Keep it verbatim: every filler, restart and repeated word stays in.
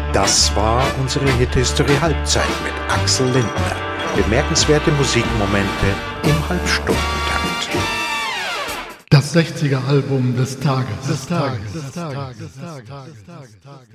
Das war unsere Hit-History Halbzeit mit Axel Lindner. Bemerkenswerte Musikmomente im Halbstundentakt. Das sechziger Album des Tages. Des Tages. Des Tages. Des Tages. Des Tages.